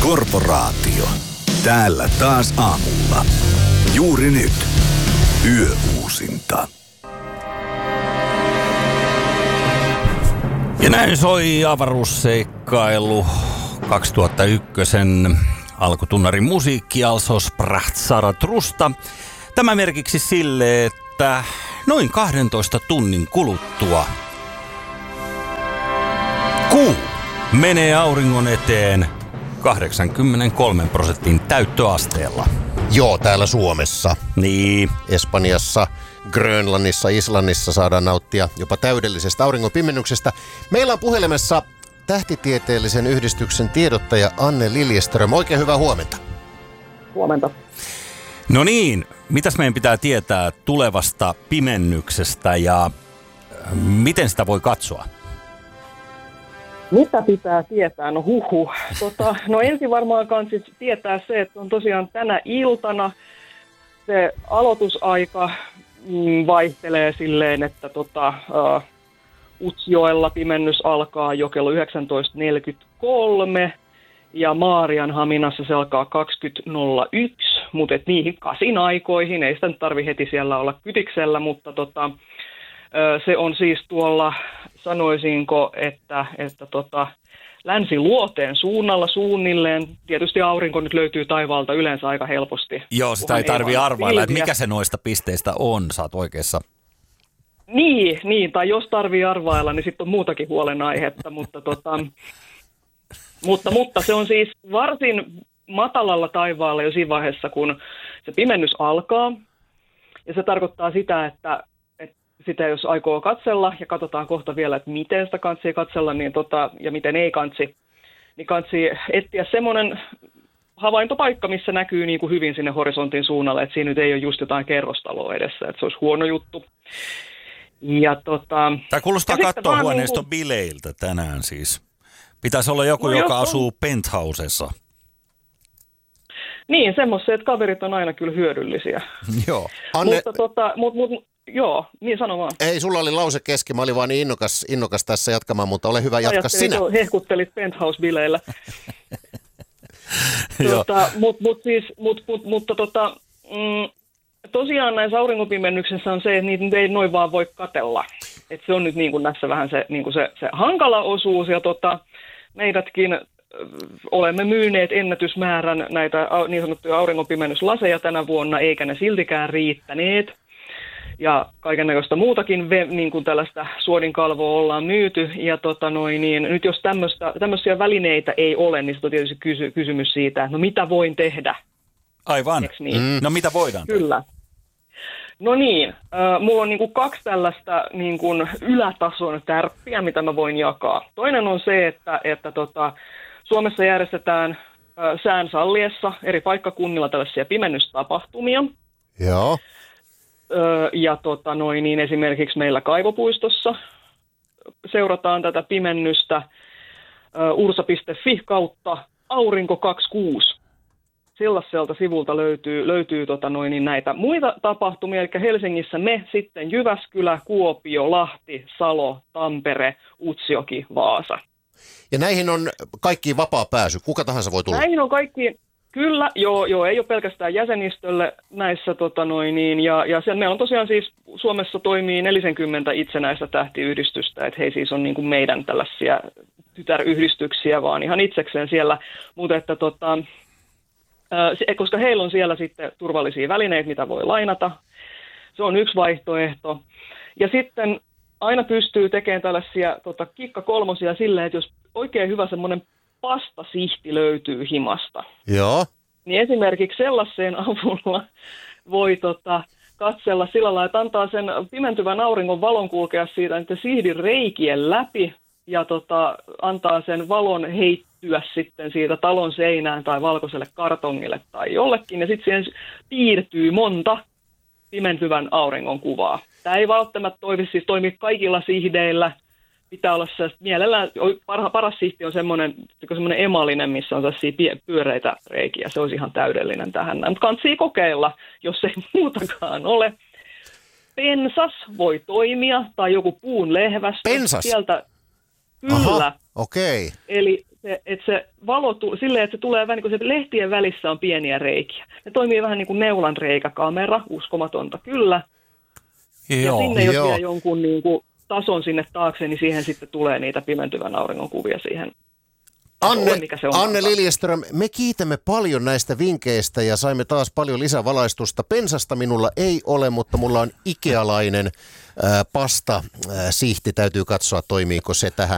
Korporaatio. Täällä taas aamulla. Juuri nyt. Yöuusinta. Ja näin soi avaruusseikkailu 2001 alkutunnarin musiikki Alsos Prahtsara-trusta. Tämä merkiksi sille, että noin 12 tunnin kuluttua kuu menee auringon eteen 83% täyttöasteella. Joo, täällä Suomessa. Niin. Espanjassa, Grönlannissa, Islannissa saadaan nauttia jopa täydellisestä auringonpimennyksestä. Meillä on puhelimessa tähtitieteellisen yhdistyksen tiedottaja Anne Liljeström. Oikein hyvää huomenta. Huomenta. No niin, mitäs meidän pitää tietää tulevasta pimennyksestä ja miten sitä voi katsoa? Mitä pitää tietää? No No ensin varmaan kansi tietää se, että on tosiaan tänä iltana se aloitusaika vaihtelee silleen, että Utsjoella pimennys alkaa jo kello 19.43 ja Maarianhaminassa se alkaa 20.01, mutta niihin 8 aikoihin, ei sitä nyt tarvi heti siellä olla kytiksellä, mutta se on siis tuolla, sanoisinko, että länsiluoteen suunnalla suunnilleen. Tietysti aurinko nyt löytyy taivaalta yleensä aika helposti. Joo, sitä ei tarvitse arvailla, että mikä se noista pisteistä on, sä oot oikeassa. Niin, tai jos tarvii arvailla, niin sitten on muutakin huolenaihetta, mutta se on siis varsin matalalla taivaalla jo siinä vaiheessa, kun se pimennys alkaa. Ja se tarkoittaa sitä, että sitä jos aikoo katsella, ja katsotaan kohta vielä, että miten sitä kantsii katsella ja miten ei kansi, niin kansi etsiä semmoinen havaintopaikka, missä näkyy niin kuin hyvin sinne horisontin suunnalle, että siinä nyt ei ole just jotain kerrostaloa edessä, että se olisi huono juttu. Tämä kuulostaa kattohuoneiston bileiltä tänään siis. Pitäisi olla joku, joka asuu penthousessa. Niin, semmoiset kaverit on aina kyllä hyödyllisiä. Joo. Anne... Joo, niin sano vaan. Ei, sulla oli lause kesken, mä olin vaan niin innokas tässä jatkamaan, mutta ole hyvä, jatka sinä. Hehkuttelit penthouse-bileillä. Tosiaan näissä aurinkopimennyksissä on se, että niitä ei noin vaan voi katsella. Et se on nyt niin kuin näissä vähän se hankala osuus, ja meidätkin olemme myyneet ennätysmäärän näitä niin sanottuja auringonpimennyslaseja tänä vuonna, eikä ne siltikään riittäneet. Ja kaikennäköistä muutakin niin kuin tällaista suodinkalvoa ollaan myyty. Ja nyt jos tämmöisiä välineitä ei ole, niin sitten on tietysti kysymys siitä, että no mitä voin tehdä? Aivan. Niin? No mitä voidaan tehdä? Kyllä. No niin, mulla on niin kuin 2 tällaista niin kuin ylätason tärppiä, mitä mä voin jakaa. Toinen on se, että Suomessa järjestetään sään salliessa eri paikkakunnilla tällaisia pimennystapahtumia. Joo. Ja esimerkiksi meillä Kaivopuistossa seurataan tätä pimennystä ursa.fi kautta aurinko 26. Sellaiselta sivulta löytyy näitä muita tapahtumia, eli Helsingissä me, sitten Jyväskylä, Kuopio, Lahti, Salo, Tampere, Utsjoki, Vaasa. Ja näihin on kaikkiin vapaa pääsy, kuka tahansa voi tulla? Näihin on kaikki. Kyllä, joo, ei ole pelkästään jäsenistölle näissä, ja meillä on tosiaan siis, Suomessa toimii 40 itsenäistä tähtiyhdistystä, että he siis on niin kuin meidän tällaisia tytäryhdistyksiä, vaan ihan itsekseen siellä, mutta että koska heillä on siellä sitten turvallisia välineitä, mitä voi lainata, se on yksi vaihtoehto, ja sitten aina pystyy tekemään tällaisia kikkakolmosia silleen, että jos oikein hyvä semmoinen pastasihti löytyy himasta. Joo. Niin esimerkiksi sellaiseen avulla voi katsella sillä lailla, että antaa sen pimentyvän auringon valon kulkea siitä niiden sihdin reikien läpi ja antaa sen valon heittyä sitten siitä talon seinään tai valkoiselle kartongille tai jollekin. Ja sitten siihen piirtyy monta pimentyvän auringon kuvaa. Tämä ei välttämättä toimi kaikilla sihdeillä. Pitää olla mielellään, paras sihti on semmoinen emalinen, missä on sellaisia pyöreitä reikiä. Se olisi ihan täydellinen tähän. Mutta kannattaa kokeilla, jos ei muutakaan ole. Pensas voi toimia, tai joku puun lehvästö. Pensas? Sieltä, kyllä. Aha, okei. Eli että se valo silleen, että se tulee vähän niin kuin se lehtien välissä on pieniä reikiä. Ne toimii vähän niin kuin neulan reikäkamera, uskomatonta kyllä. Joo, ja sinne jos vie jonkun niin kuin tason sinne taakse, niin siihen sitten tulee niitä pimentyvän auringon kuvia siihen. Anne Liljeström, me kiitämme paljon näistä vinkkeistä ja saimme taas paljon lisävalaistusta. Pensasta minulla ei ole, mutta mulla on ikealainen pasta sihti. Täytyy katsoa, toimiiko se tähän.